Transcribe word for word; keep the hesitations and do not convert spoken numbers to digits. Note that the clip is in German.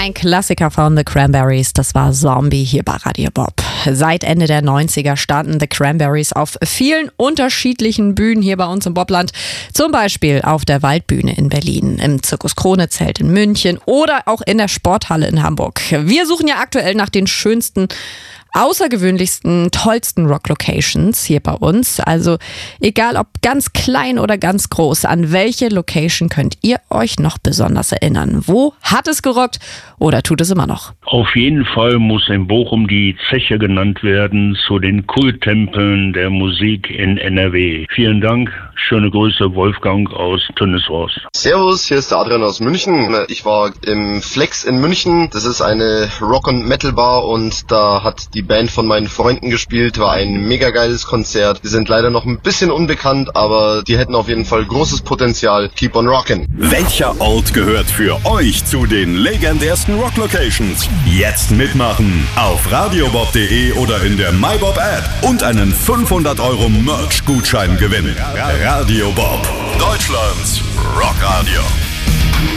Ein Klassiker von The Cranberries, das war Zombie hier bei Radio Bob. Seit Ende der neunziger standen The Cranberries auf vielen unterschiedlichen Bühnen hier bei uns im Bobland. Zum Beispiel auf der Waldbühne in Berlin, im Zirkus Krone-Zelt in München oder auch in der Sporthalle in Hamburg. Wir suchen ja aktuell nach den schönsten, außergewöhnlichsten, tollsten Rock-Locations hier bei uns. Also egal ob ganz klein oder ganz groß, an welche Location könnt ihr euch noch besonders erinnern? Wo hat es gerockt oder tut es immer noch? Auf jeden Fall muss in Bochum die Zeche genannt werden zu den Kulttempeln der Musik in N R W. Vielen Dank, schöne Grüße, Wolfgang aus Tönnieshorst. Servus, hier ist der Adrian aus München. Ich war im Flex in München. Das ist eine Rock- und Metal-Bar und da hat die Band von meinen Freunden gespielt. War ein mega geiles Konzert. Die sind leider noch ein bisschen unbekannt, aber die hätten auf jeden Fall großes Potenzial. Keep on rockin'. Welcher Ort gehört für euch zu den legendärsten Rock-Locations? Jetzt mitmachen auf radiobob punkt de oder in der MyBob-App und einen fünfhundert Euro Merch-Gutschein gewinnen. Radio Bob, Deutschlands Rockradio.